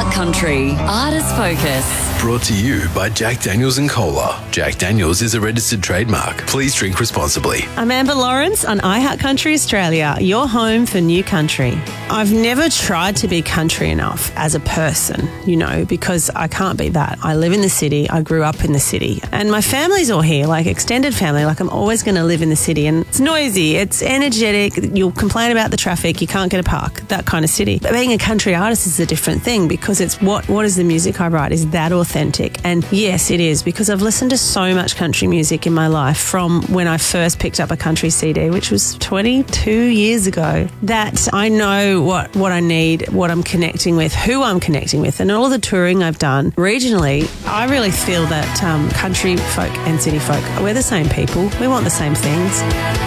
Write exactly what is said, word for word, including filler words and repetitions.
iHeart Country Artist Focus. Brought to you by Jack Daniels and Cola. Jack Daniels is a registered trademark. Please drink responsibly. I'm Amber Lawrence on iHeart Country Australia, your home for new country. I've never tried to be country enough as a person, you know, because I can't be that. I live in the city. I grew up in the city. And my family's all here, like extended family. Like I'm always going to live in the city. And it's noisy. It's energetic. You'll complain about the traffic. You can't get a park. That kind of city. But being a country artist is a different thing because it's what, what is the music I write? Is that authentic? And yes, it is, because I've listened to so much country music in my life from when I first picked up a country C D, which was twenty-two years ago, that I know what, what I need, what I'm connecting with, who I'm connecting with. And all the touring I've done regionally, I really feel that um, country folk and city folk, we're the same people. We want the same things.